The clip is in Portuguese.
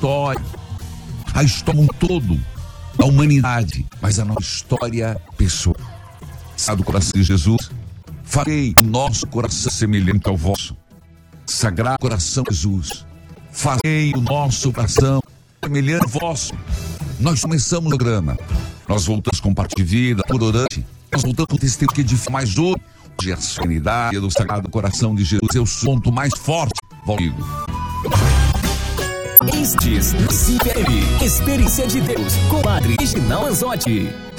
história. A história como um todo, da humanidade, mas a nossa história pessoal. Sabe do coração de Jesus? Farei o nosso coração semelhante ao vosso. Sagrado coração de Jesus. Farei o nosso coração semelhante ao vosso. Nós começamos o programa. Nós voltamos com parte de vida, por orante. Nós voltamos com o testemunho que edifica mais hoje. Hoje é a serenidade do Sagrado Coração de Jesus. É o ponto mais forte. Volto. Estes no CPM. Experiência de Deus com Padre Reginaldo Manzotti.